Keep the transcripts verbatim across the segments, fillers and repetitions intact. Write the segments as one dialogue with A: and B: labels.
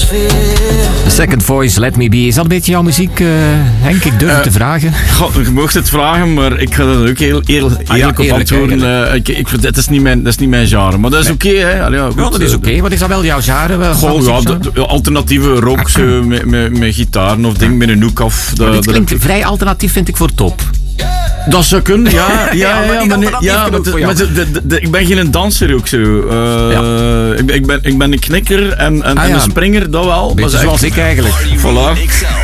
A: The Second Voice, Let Me Be. Is dat een beetje jouw muziek, uh, Henk? Ik durf uh, het te vragen.
B: God, je mag het vragen, maar ik ga dat ook heel eerlijk,
A: ah, ja,
B: eerlijk op antwoorden. Uh, ik, ik, het, is niet mijn, dat is niet mijn genre, maar dat is oké. Okay, ja,
A: ja, dat is oké. Okay. Wat is dat wel jouw genre?
B: Goh, ja, de, de alternatieve rock, zo, met, met, met gitaren of ding, met een hoek af.
A: Dat, dit klinkt dat, vrij alternatief, vind ik, voor top.
B: Dat zou kunnen, ja. ja, ja, ja maar, nee, ja maar, de, maar de, de, de, ik ben geen danser ook zo. Uh, ja. ik, ik, ben, ik ben een knikker en, en, ah, en ja. een springer, dat wel.
A: Beetje maar zoals echt, ik eigenlijk.
B: Voilà.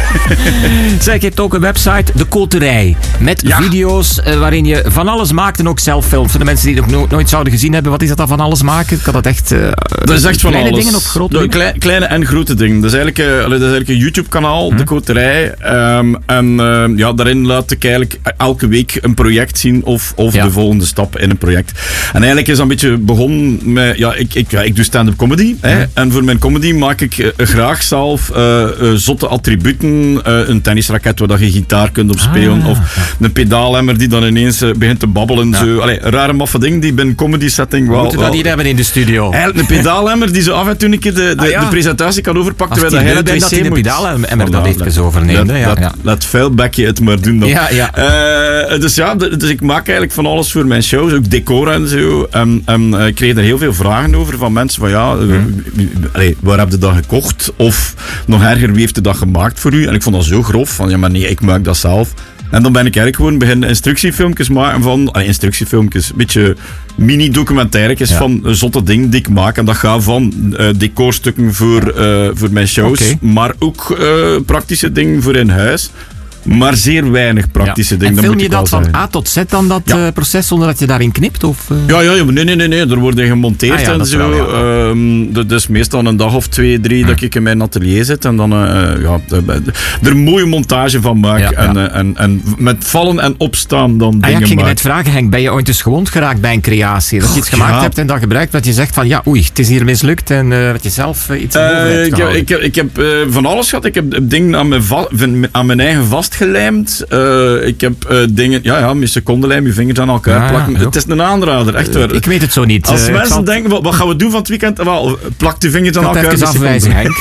A: Zeg, je hebt ook een website, De Koterij. Met ja. video's uh, waarin je van alles maakt en ook zelf filmt. Voor de mensen die het nog no- nooit zouden gezien hebben, wat is dat dan van alles maken? Kan dat echt, uh,
B: dat is echt van
A: kleine
B: alles.
A: dingen of grote
B: de,
A: dingen?
B: Klei, kleine en grote dingen. Dat is eigenlijk, uh, dat is eigenlijk een YouTube-kanaal, hm. De Koterij. Um, en uh, ja, daarin laat ik eigenlijk elke week een project zien of, of ja. de volgende stap in een project. En eigenlijk is dat een beetje begonnen met... Ja, ik, ik, ja, ik doe stand-up comedy. Ja. Hè, en voor mijn comedy maak ik uh, graag zelf uh, uh, zotte attributen. Uh, een tennisraket waar dat je gitaar kunt op spelen. Ah, of ja. een pedaalhammer die dan ineens uh, begint te babbelen. Ja. Zo. Allee, rare maffe dingen die bij een comedy setting wel...
A: We moeten dat hier hebben in de studio.
B: Eigenlijk een pedaalhammer die zo af en toe een keer de, de, ah, ja. de presentatie kan overpakken.
A: Als die dat dat in de pedaalhammer dat even overneemt.
B: Laat,
A: ja,
B: laat,
A: ja.
B: laat vuilbekje het maar doen dan.
A: Ja, ja.
B: Uh, dus ja, dus ik maak eigenlijk van alles voor mijn shows, ook decor en zo. En, en uh, ik kreeg er heel veel vragen over van mensen van ja, hmm. uh, allee, waar heb je dat gekocht? Of nog erger, wie heeft dat gemaakt voor u? En ik vond dat zo grof, van ja, maar nee, ik maak dat zelf. En dan ben ik eigenlijk gewoon beginnen instructiefilmpjes maken van, allee, instructiefilmpjes, een beetje mini-documentaires ja. van zotte dingen die ik maak. En dat gaat van uh, decorstukken voor, uh, voor mijn shows, okay. maar ook uh, praktische dingen voor in huis. Maar zeer weinig praktische ja. dingen.
A: En film
B: je
A: dat van
B: zijn.
A: A tot Z dan, dat ja. uh, proces, zonder dat je daarin knipt? Of, uh...
B: Ja, ja, ja, nee, nee, nee, nee. Er worden gemonteerd ah, ja, en zo. Wel, ja. um, dat is meestal een dag of twee, drie hm. dat ik in mijn atelier zit en dan uh, ja, er een mooie montage van maak. Ja, en, ja. Uh, en, en met vallen en opstaan dan ah, dingen
A: ja, ik ging
B: maak.
A: net vragen, Henk, ben je ooit eens gewond geraakt bij een creatie? Dat je iets gemaakt ja. hebt en dat gebruikt, dat je zegt van ja, oei, het is hier mislukt en uh, dat je zelf uh, iets uh, hebt
B: ik, heb, ik heb, ik heb uh, van alles gehad. Ik heb dingen aan mijn, va- aan mijn eigen vastgelijmd. Uh, ik heb uh, dingen, ja, ja, met secondenlijm, je vingers aan elkaar ja, plakken. Ja. Het is een aanrader, echt waar. Uh,
A: ik weet het zo niet.
B: Als
A: uh,
B: mensen
A: zal...
B: denken, wat, wat gaan we doen van het weekend? Wel, plak de vingers aan elkaar.
A: Even afwijzen, Henk.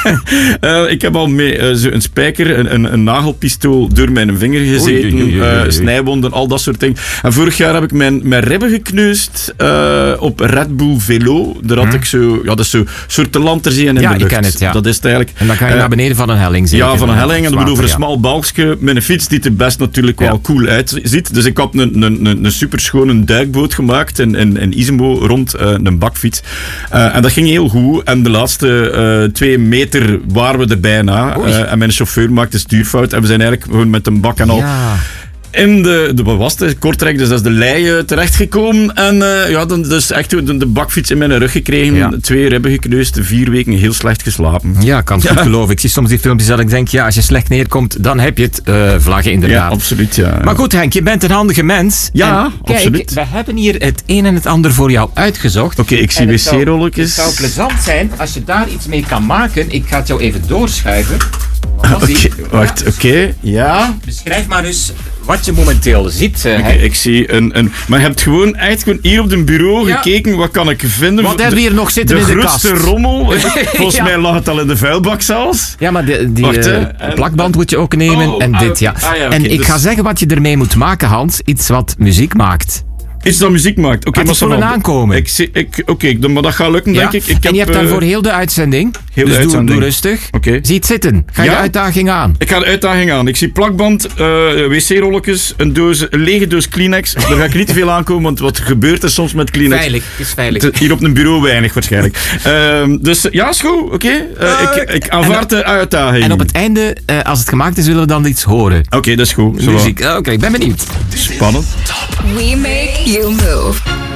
B: uh, ik heb al met uh, zo een spijker, een, een, een nagelpistool door mijn vinger gezeten, oei, oei, oei, oei, oei. Uh, snijwonden, al dat soort dingen. En vorig jaar heb ik mijn, mijn ribben gekneusd uh, op Red Bull Velo. Daar had hmm. ik zo, ja, dat is zo soort lanterzee in ja, de lucht.
A: Ja, ik ken het, ja.
B: Dat is het eigenlijk.
A: En dan ga je uh, naar beneden van een helling zeker.
B: Ja, van een helling. En dan over een ja. smal balkje met een fiets die er best natuurlijk wel ja. cool uitziet. Dus ik had een, een, een, een superschone duikboot gemaakt in, in, in Izemo rond uh, een bakfiets. Uh, en dat ging heel goed. En de laatste uh, twee meter waren we er bijna. Uh, en mijn chauffeur maakte stuurfout. En we zijn eigenlijk gewoon met een bak en al... Ja. In de, de, wat was het? Kortrijk, dus dat is de lei uh, terechtgekomen. En uh, ja, dan dus echt de, de bakfiets in mijn rug gekregen. Ja. Twee ribben gekneusd, vier weken heel slecht geslapen.
A: Ja, kan het ja. goed geloven. Ik zie soms die filmpjes dat ik denk, ja, als je slecht neerkomt, dan heb je het. Uh, vlaggen inderdaad.
B: Ja, absoluut, ja.
A: Maar goed, Henk, je bent een handige mens.
B: Ja,
A: en, kijk,
B: absoluut.
A: We hebben hier het een en het ander voor jou uitgezocht.
B: Oké, okay, ik zie wc-rolletjes.
A: Het zou plezant zijn als je daar iets mee kan maken. Ik ga het jou even doorschuiven.
B: Oké, okay, wacht, oké, okay, ja.
A: Beschrijf maar eens wat je momenteel ziet. Uh,
B: okay, ik zie een, een... Maar je hebt gewoon echt gewoon hier op het bureau ja. gekeken, wat kan ik vinden?
A: Wat hebben we hier nog zitten
B: de
A: in de kast?
B: De grootste rommel. Volgens ja. mij lag het al in de vuilbak zelfs.
A: Ja, maar de, die Wacht, uh, en, plakband moet je ook nemen oh, en ah, dit, ja. Ah, ja okay, en ik dus... ga zeggen wat je ermee moet maken, Hans. Iets wat muziek maakt.
B: Iets dat muziek maakt. Oké,
A: okay, maar aankomen.
B: Ik, ik, Oké, okay, maar dat gaat lukken,
A: ja.
B: denk ik. ik
A: en je
B: heb,
A: hebt daarvoor heel de uitzending.
B: Heel
A: dus
B: de uitzending.
A: Doe, doe rustig.
B: Okay.
A: Zie het zitten. Ga je ja? de uitdaging aan?
B: Ik ga de uitdaging aan. Ik zie plakband, uh, wc-rolletjes, een, doos, een lege doos Kleenex. Daar ga ik niet te veel aankomen, want wat gebeurt er soms met Kleenex?
A: Veilig, het is veilig.
B: Te, hier op een bureau weinig waarschijnlijk. uh, dus ja, is goed. Oké. Okay. Uh, uh, ik, ik aanvaard de uitdaging.
A: En op het einde, uh, als het gemaakt is, willen we dan iets horen.
B: Oké, okay, dat is goed.
A: Muziek. Oké, okay, ik ben benieuwd.
B: Spannend.
C: We make you move.